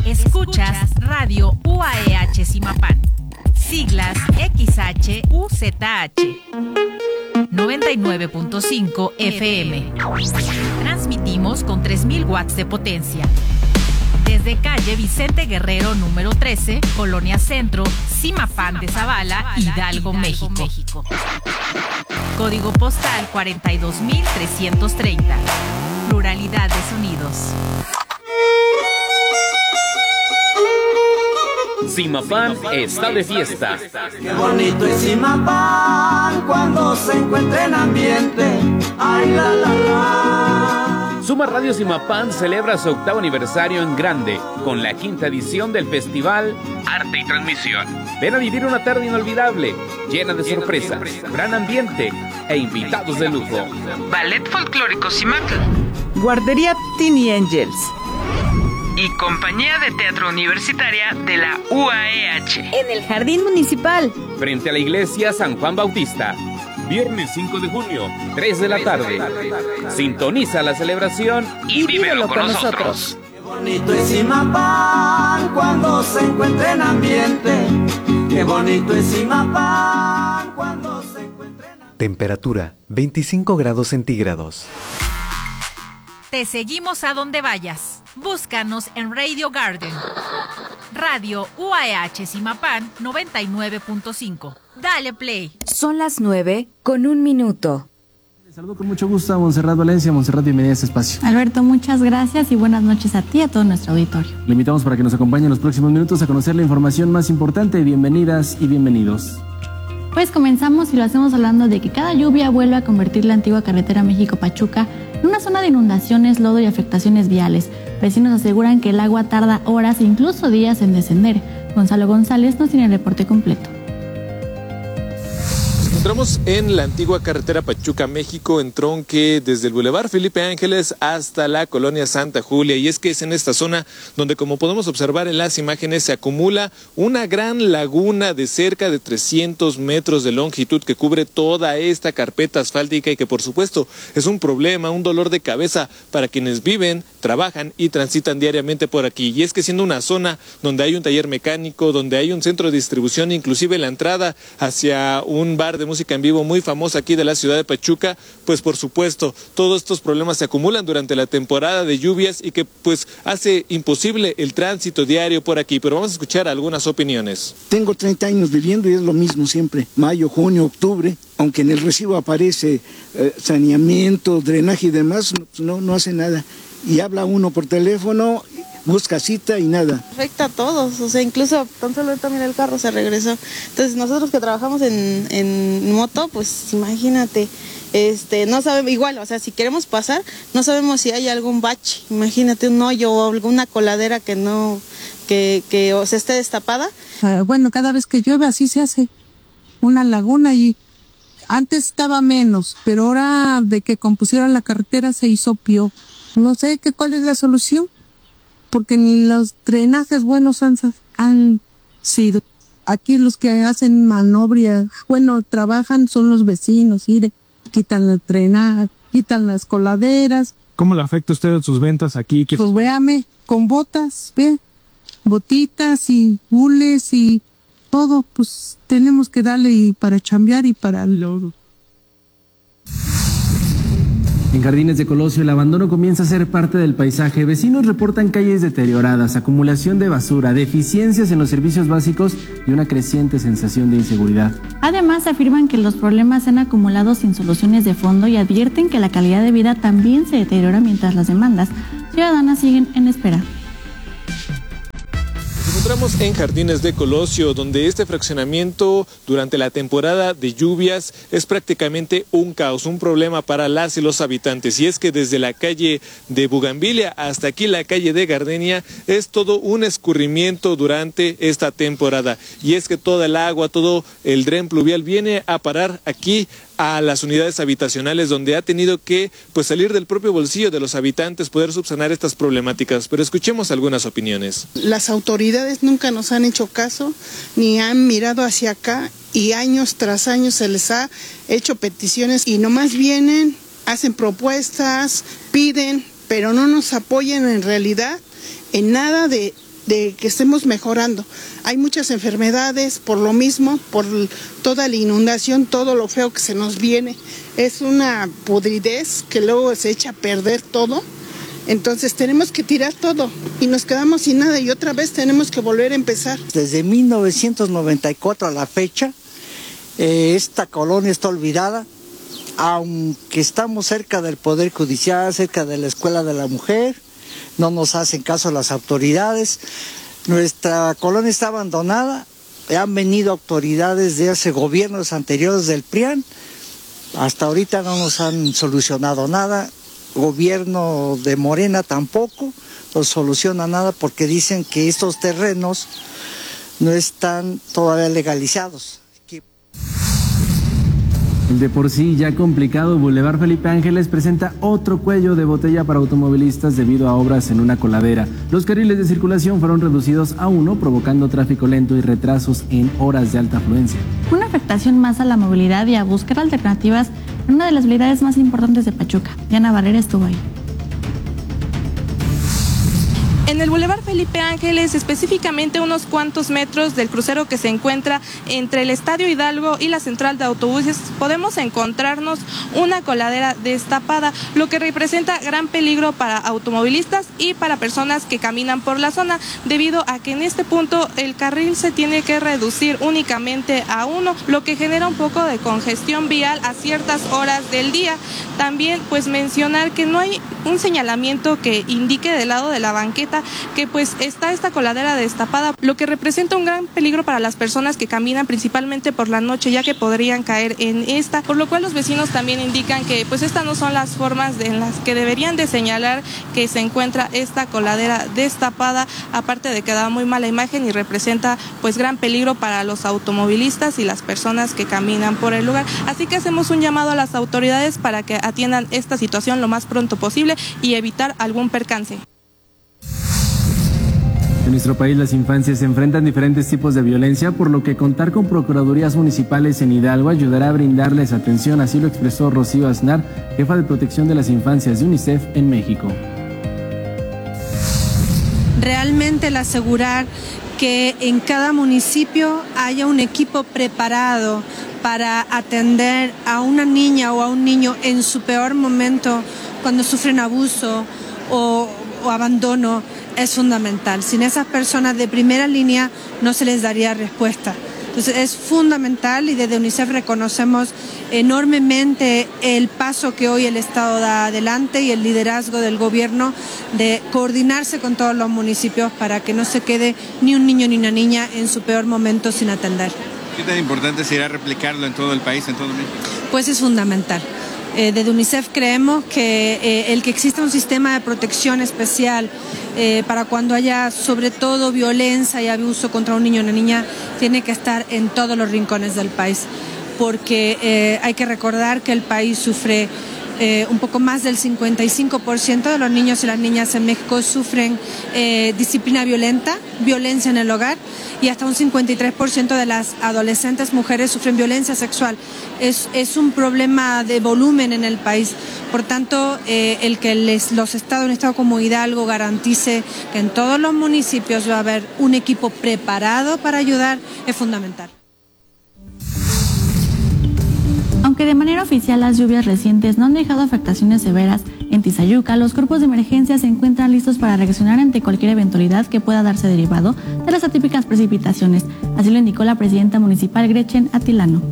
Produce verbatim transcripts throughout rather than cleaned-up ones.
Escuchas Radio U A E H Zimapán. Siglas X H U Z H. noventa y nueve punto cinco F M. Transmitimos con tres mil watts de potencia. Desde calle Vicente Guerrero número trece, Colonia Centro, Zimapán de Zavala, Hidalgo, México. Código postal cuarenta y dos mil trescientos treinta. Pluralidad de sonidos. Zimapán está de fiesta. Qué bonito es Zimapán cuando se encuentra en ambiente. Ay, la, la, la. Suma Radio Zimapán celebra su octavo aniversario en grande con la quinta edición del festival Arte y Transmisión. Ven a vivir una tarde inolvidable, llena de sorpresas, gran ambiente e invitados de lujo. Ballet Folclórico Zimatl, Guardería Tiny Angels y Compañía de Teatro Universitaria de la U A E H. En el Jardín Municipal. Frente a la Iglesia San Juan Bautista. Viernes cinco de junio, tres de la tarde. Sintoniza la celebración y, y vívelo con, con nosotros. nosotros. Qué bonito es Zimapán cuando se encuentra en ambiente. Qué bonito es Zimapán cuando se encuentra en ambiente. Temperatura veinticinco grados centígrados. Te seguimos a donde vayas. Búscanos en Radio Garden. Radio U A E H Zimapán noventa y nueve punto cinco. Dale play. Son las nueve con un minuto. Les saludo con mucho gusto a Montserrat Valencia. Montserrat, bienvenida a este espacio. Alberto, muchas gracias y buenas noches a ti y a todo nuestro auditorio. Le invitamos para que nos acompañe en los próximos minutos a conocer la información más importante. Bienvenidas y bienvenidos. Pues comenzamos y lo hacemos hablando de que cada lluvia vuelve a convertir la antigua carretera México-Pachuca en una zona de inundaciones, lodo y afectaciones viales. Vecinos aseguran que el agua tarda horas e incluso días en descender. Gonzalo González nos tiene el reporte completo. Nos encontramos en la antigua carretera Pachuca-México, en tronque desde el Boulevard Felipe Ángeles hasta la colonia Santa Julia. Y es que es en esta zona donde, como podemos observar en las imágenes, se acumula una gran laguna de cerca de trescientos metros de longitud que cubre toda esta carpeta asfáltica y que, por supuesto, es un problema, un dolor de cabeza para quienes viven, trabajan y transitan diariamente por aquí. Y es que siendo una zona donde hay un taller mecánico, donde hay un centro de distribución, inclusive la entrada hacia un bar de música en vivo muy famosa aquí de la ciudad de Pachuca, pues por supuesto todos estos problemas se acumulan durante la temporada de lluvias y que pues hace imposible el tránsito diario por aquí. Pero vamos a escuchar algunas opiniones. Tengo treinta años viviendo y es lo mismo siempre, mayo, junio, octubre, aunque en el recibo aparece eh, saneamiento, drenaje y demás, no, no hace nada. Y habla uno por teléfono, busca cita y nada. Afecta a todos, o sea, incluso tan solo también el carro se regresó. Entonces nosotros que trabajamos en, en moto, pues imagínate, este, no sabemos, igual, o sea, si queremos pasar, no sabemos si hay algún bache, imagínate un hoyo o alguna coladera que no, que, que o se esté destapada. Uh, bueno, cada vez que llueve así se hace una laguna y antes estaba menos, pero ahora de que compusieron la carretera se hizo peor. No sé qué cuál es la solución, porque ni los drenajes buenos han, han sido. Aquí los que hacen manobria, bueno, trabajan son los vecinos, y quitan el drenaje, quitan las coladeras. ¿Cómo le afecta a usted sus ventas aquí? Pues véame, con botas, ve, botitas y hules y todo, pues tenemos que darle y para chambear y para el lodo. En Jardines de Colosio, el abandono comienza a ser parte del paisaje. Vecinos reportan calles deterioradas, acumulación de basura, deficiencias en los servicios básicos y una creciente sensación de inseguridad. Además, afirman que los problemas se han acumulado sin soluciones de fondo y advierten que la calidad de vida también se deteriora mientras las demandas ciudadanas siguen en espera. Nos encontramos en Jardines de Colosio, donde este fraccionamiento durante la temporada de lluvias es prácticamente un caos, un problema para las y los habitantes. Y es que desde la calle de Bugambilia hasta aquí la calle de Gardenia es todo un escurrimiento durante esta temporada. Y es que toda el agua, todo el dren pluvial viene a parar aquí a las unidades habitacionales, donde ha tenido que pues salir del propio bolsillo de los habitantes poder subsanar estas problemáticas. Pero escuchemos algunas opiniones. Las autoridades nunca nos han hecho caso, ni han mirado hacia acá, y años tras años se les ha hecho peticiones y nomás vienen, hacen propuestas, piden, pero no nos apoyan en realidad en nada de de que estemos mejorando. Hay muchas enfermedades por lo mismo, por toda la inundación, todo lo feo que se nos viene. Es una podridez que luego se echa a perder todo. Entonces tenemos que tirar todo y nos quedamos sin nada y otra vez tenemos que volver a empezar. Desde mil novecientos noventa y cuatro a la fecha, eh, esta colonia está olvidada, aunque estamos cerca del Poder Judicial, cerca de la Escuela de la Mujer, no nos hacen caso las autoridades. Nuestra colonia está abandonada, han venido autoridades de hace gobiernos anteriores del P R I A N, hasta ahorita no nos han solucionado nada. Gobierno de Morena tampoco no soluciona nada porque dicen que estos terrenos no están todavía legalizados. El de por sí ya complicado Boulevard Felipe Ángeles presenta otro cuello de botella para automovilistas debido a obras en una coladera. Los carriles de circulación fueron reducidos a uno, provocando tráfico lento y retrasos en horas de alta afluencia. Una afectación más a la movilidad y a buscar alternativas en una de las vialidades más importantes de Pachuca. Diana Barrera estuvo ahí. En el Boulevard Felipe Ángeles, específicamente unos cuantos metros del crucero que se encuentra entre el Estadio Hidalgo y la central de autobuses, podemos encontrarnos una coladera destapada, lo que representa gran peligro para automovilistas y para personas que caminan por la zona, debido a que en este punto el carril se tiene que reducir únicamente a uno, lo que genera un poco de congestión vial a ciertas horas del día. También pues mencionar que no hay un señalamiento que indique del lado de la banqueta que pues está esta coladera destapada, lo que representa un gran peligro para las personas que caminan principalmente por la noche, ya que podrían caer en esta, por lo cual los vecinos también indican que pues estas no son las formas en las que deberían de señalar que se encuentra esta coladera destapada, aparte de que da muy mala imagen y representa pues gran peligro para los automovilistas y las personas que caminan por el lugar. Así que hacemos un llamado a las autoridades para que atiendan esta situación lo más pronto posible y evitar algún percance. En nuestro país las infancias se enfrentan diferentes tipos de violencia, por lo que contar con procuradurías municipales en Hidalgo ayudará a brindarles atención, así lo expresó Rocío Aznar, jefa de protección de las infancias de UNICEF en México. Realmente el asegurar que en cada municipio haya un equipo preparado para atender a una niña o a un niño en su peor momento, cuando sufren abuso o, o abandono, es fundamental. Sin esas personas de primera línea no se les daría respuesta. Entonces es fundamental y desde UNICEF reconocemos enormemente el paso que hoy el Estado da adelante y el liderazgo del gobierno de coordinarse con todos los municipios para que no se quede ni un niño ni una niña en su peor momento sin atender. ¿Qué tan importante será replicarlo en todo el país, en todo México? Pues es fundamental. Eh, desde UNICEF creemos que eh, el que exista un sistema de protección especial eh, para cuando haya sobre todo violencia y abuso contra un niño o una niña tiene que estar en todos los rincones del país, porque eh, hay que recordar que el país sufre eh, un poco más del cincuenta y cinco por ciento de los niños y las niñas en México sufren eh, disciplina violenta, violencia en el hogar, y hasta un cincuenta y tres por ciento de las adolescentes mujeres sufren violencia sexual. Es, es un problema de volumen en el país. Por tanto, eh, el que les, los estados, un estado como Hidalgo garantice que en todos los municipios va a haber un equipo preparado para ayudar es fundamental. Aunque de manera oficial las lluvias recientes no han dejado afectaciones severas en Tizayuca, los cuerpos de emergencia se encuentran listos para reaccionar ante cualquier eventualidad que pueda darse derivado de las atípicas precipitaciones. Así lo indicó la presidenta municipal Gretchen Atilano.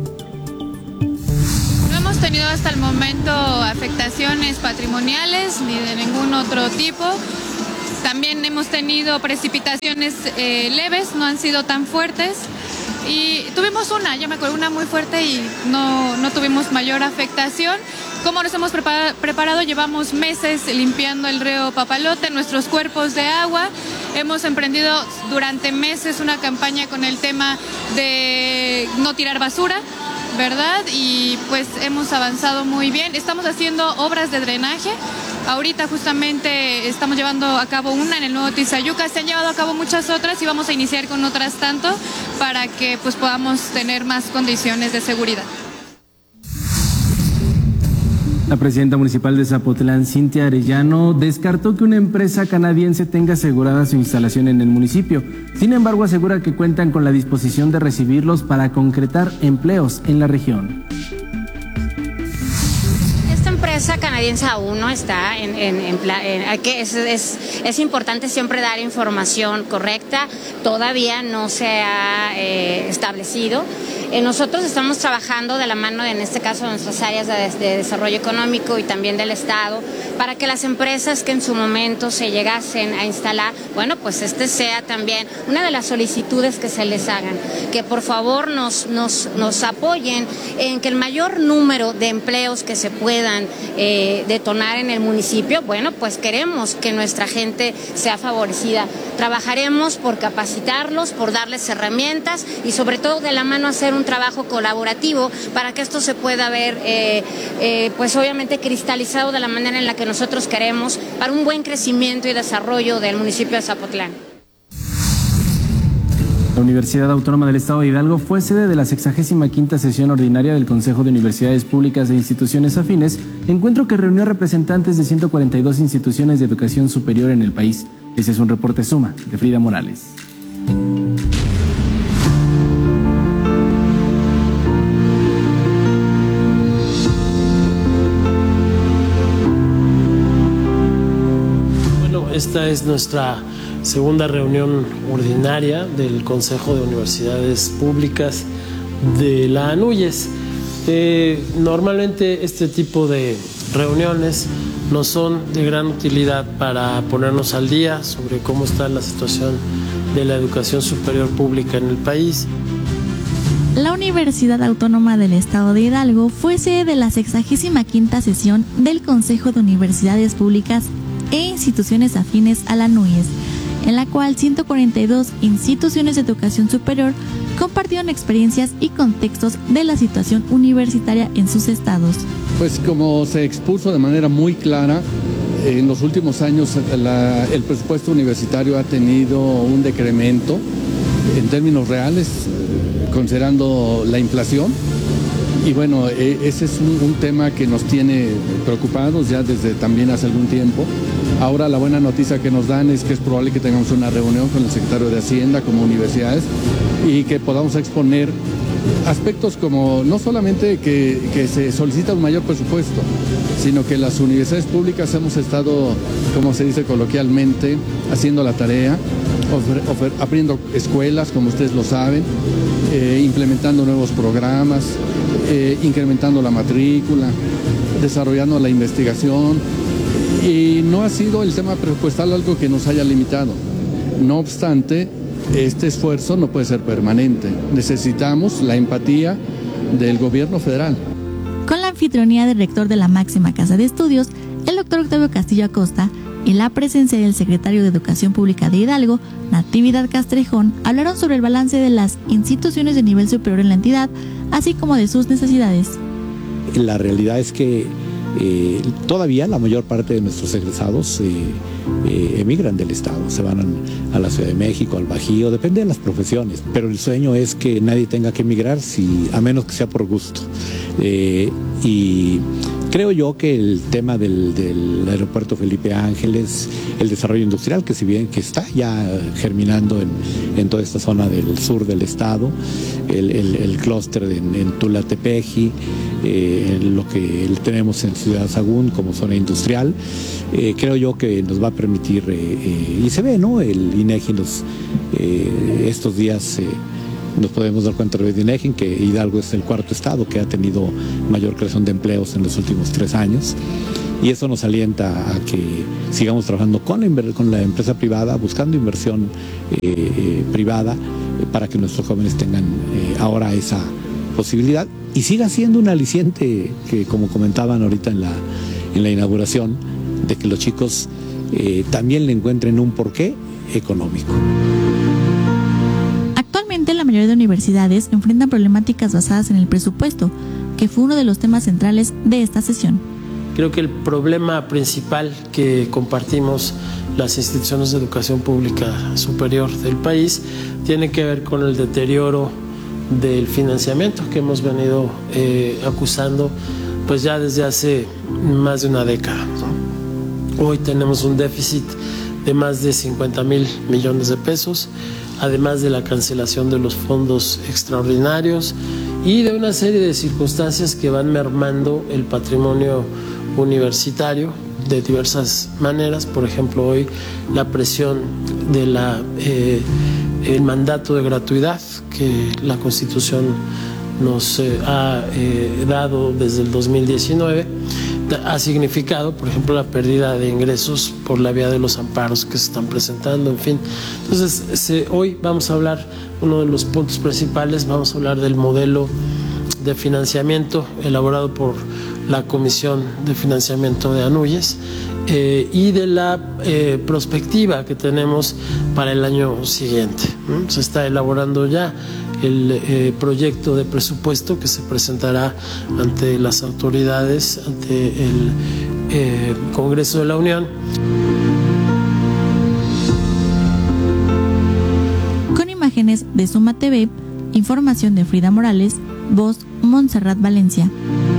No hemos tenido hasta el momento afectaciones patrimoniales ni de ningún otro tipo. También hemos tenido precipitaciones eh, leves, no han sido tan fuertes. Y tuvimos una, yo me acuerdo, una muy fuerte y no, no tuvimos mayor afectación. ¿Cómo nos hemos preparado? preparado? Llevamos meses limpiando el río Papalote, nuestros cuerpos de agua. Hemos emprendido durante meses una campaña con el tema de no tirar basura, ¿verdad? Y pues hemos avanzado muy bien. Estamos haciendo obras de drenaje. Ahorita justamente estamos llevando a cabo una en el nuevo Tizayuca, se han llevado a cabo muchas otras y vamos a iniciar con otras tanto para que pues podamos tener más condiciones de seguridad. La presidenta municipal de Zapotlán, Cintia Arellano, descartó que una empresa canadiense tenga asegurada su instalación en el municipio. Sin embargo, asegura que cuentan con la disposición de recibirlos para concretar empleos en la región. Esta empresa canadiense aún no está en, en, en, en que es, es, es importante siempre dar información correcta, todavía no se ha eh, establecido. Eh, nosotros estamos trabajando de la mano, en este caso, de nuestras áreas de, de desarrollo económico y también del Estado, para que las empresas que en su momento se llegasen a instalar, bueno, pues este sea también una de las solicitudes que se les hagan, que por favor nos, nos, nos apoyen en que el mayor número de empleos que se puedan eh, detonar en el municipio, bueno, pues queremos que nuestra gente sea favorecida. Trabajaremos por capacitarlos, por darles herramientas y sobre todo de la mano hacer un trabajo colaborativo para que esto se pueda ver, eh, eh, pues obviamente cristalizado de la manera en la que nosotros queremos para un buen crecimiento y desarrollo del municipio de Zapotlán. La Universidad Autónoma del Estado de Hidalgo fue sede de la sexagésima quinta sesión ordinaria del Consejo de Universidades Públicas e Instituciones Afines, encuentro que reunió a representantes de ciento cuarenta y dos instituciones de educación superior en el país. Ese es un reporte Suma de Frida Morales. Esta es nuestra segunda reunión ordinaria del Consejo de Universidades Públicas de la ANUYES. Eh, normalmente este tipo de reuniones nos son de gran utilidad para ponernos al día sobre cómo está la situación de la educación superior pública en el país. La Universidad Autónoma del Estado de Hidalgo fue sede de la sexagésima quinta sesión del Consejo de Universidades Públicas e instituciones afines a la ANUYES, en la cual ciento cuarenta y dos instituciones de educación superior compartieron experiencias y contextos de la situación universitaria en sus estados. Pues como se expuso de manera muy clara, en los últimos años la, el presupuesto universitario ha tenido un decremento en términos reales, considerando la inflación. Y bueno, ese es un, un tema que nos tiene preocupados ya desde también hace algún tiempo. Ahora la buena noticia que nos dan es que es probable que tengamos una reunión con el secretario de Hacienda como universidades y que podamos exponer aspectos como no solamente que, que se solicita un mayor presupuesto, sino que las universidades públicas hemos estado, como se dice coloquialmente, haciendo la tarea, ofre, ofre, abriendo escuelas, como ustedes lo saben, eh, implementando nuevos programas, eh, incrementando la matrícula, desarrollando la investigación. Y no ha sido el tema presupuestal algo que nos haya limitado. No obstante, este esfuerzo no puede ser permanente. Necesitamos la empatía del gobierno federal. Con la anfitrionía del rector de la máxima casa de estudios, el doctor Octavio Castillo Acosta, y la presencia del secretario de Educación Pública de Hidalgo, Natividad Castrejón, hablaron sobre el balance de las instituciones de nivel superior en la entidad, así como de sus necesidades. La realidad es que Eh, todavía la mayor parte de nuestros egresados eh, eh, emigran del estado, se van a la Ciudad de México, al Bajío, depende de las profesiones, pero el sueño es que nadie tenga que emigrar, si, a menos que sea por gusto. Eh, y creo yo que el tema del, del aeropuerto Felipe Ángeles, el desarrollo industrial, que si bien que está ya germinando en, en toda esta zona del sur del estado, el, el, el clúster en, en Tula-Tepeji, eh, lo que tenemos en Ciudad Sagún como zona industrial, eh, creo yo que nos va a permitir, eh, eh, y se ve, ¿no? El INEGI nos, eh, estos días... Eh, Nos podemos dar cuenta de INEGI que Hidalgo es el cuarto estado que ha tenido mayor creación de empleos en los últimos tres años y eso nos alienta a que sigamos trabajando con la, con la empresa privada, buscando inversión eh, eh, privada eh, para que nuestros jóvenes tengan eh, ahora esa posibilidad y siga siendo un aliciente que, como comentaban ahorita en la, en la inauguración, de que los chicos eh, también le encuentren un porqué económico. Actualmente la mayoría de universidades enfrentan problemáticas basadas en el presupuesto, que fue uno de los temas centrales de esta sesión. Creo que el problema principal que compartimos las instituciones de educación pública superior del país tiene que ver con el deterioro del financiamiento que hemos venido eh, acusando pues ya desde hace más de una década, ¿no? Hoy tenemos un déficit de más de cincuenta mil millones de pesos, además de la cancelación de los fondos extraordinarios y de una serie de circunstancias que van mermando el patrimonio universitario de diversas maneras. Por ejemplo, hoy la presión de la eh, el mandato de gratuidad que la Constitución nos eh, ha eh, dado desde el dos mil diecinueve ha significado, por ejemplo, la pérdida de ingresos por la vía de los amparos que se están presentando, en fin. Entonces, se, hoy vamos a hablar, uno de los puntos principales, vamos a hablar del modelo de financiamiento elaborado por la Comisión de Financiamiento de ANUYES eh, y de la eh, perspectiva que tenemos para el año siguiente. ¿no? Se está elaborando ya el eh, proyecto de presupuesto que se presentará ante las autoridades, ante el eh, Congreso de la Unión. Con imágenes de Suma T V, información de Frida Morales, voz Montserrat Valencia.